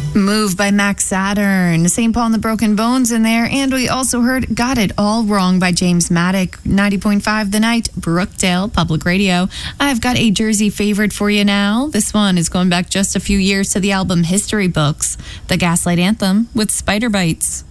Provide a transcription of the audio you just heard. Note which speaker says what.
Speaker 1: Move by Max Saturn, St. Paul and the Broken Bones in there. And we also heard Got It All Wrong by James Maddock, 90.5 The Night, Brookdale Public Radio. I've got a Jersey favorite for you now. This one is going back just a few years to the album History Books, the Gaslight Anthem with Spider Bites.